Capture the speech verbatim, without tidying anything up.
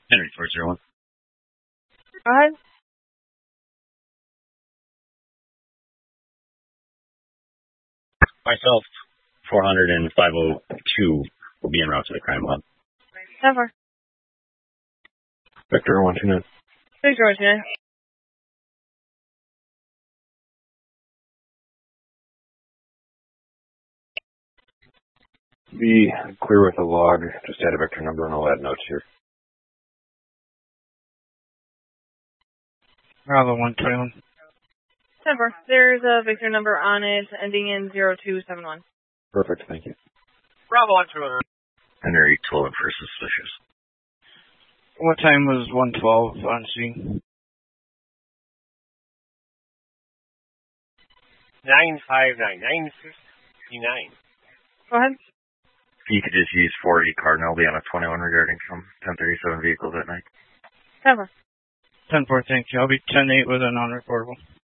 Henry four zero one. Go ahead. Myself, four hundred and five oh two will be en route to the crime lab. ten four. Victor one two nine. Victor one two nine. Be clear with the log. Just add a Victor number and I'll add notes here. Bravo one twenty-one. ten four. There's a Victor number on it ending in zero two seven one. Perfect, thank you. Bravo one two one. Henry twelve for suspicious. What time was one twelve on scene? nine five nine. nine fifty-nine. Go ahead. If you could just use four E Cardinal, be on a twenty-one regarding some ten thirty-seven vehicles at night. ten four. ten four, thank you. I'll be ten eight with a non-reportable.